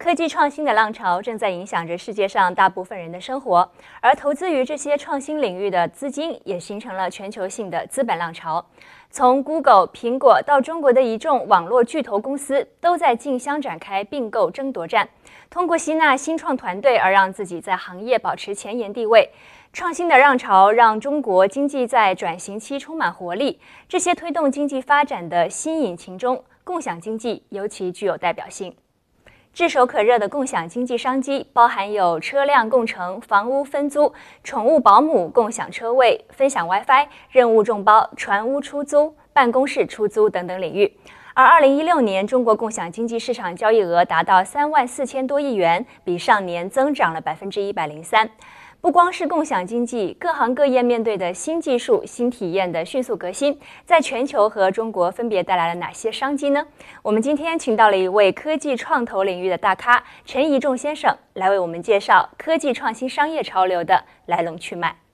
科技创新的浪潮正在影响着世界上大部分人的生活，而投资于这些创新领域的资金也形成了全球性的资本浪潮。从 Google、苹果到中国的一众网络巨头公司，都在竞相展开并购争夺战，通过吸纳新创团队而让自己在行业保持前沿地位。创新的浪潮让中国经济在转型期充满活力，这些推动经济发展的新引擎中，共享经济尤其具有代表性。炙手可热的共享经济商机包含有车辆共乘、房屋分租、宠物保姆共享车位、分享 WiFi、任务众包、船屋出租、办公室出租等等领域。而2016年，中国共享经济市场交易额达到34000多亿元，比上年增长了103%。不光是共享经济，各行各业面对的新技术、新体验的迅速革新，在全球和中国分别带来了哪些商机呢？我们今天请到了一位科技创投领域的大咖陈宜仲先生，来为我们介绍科技创新商业潮流的来龙去脉。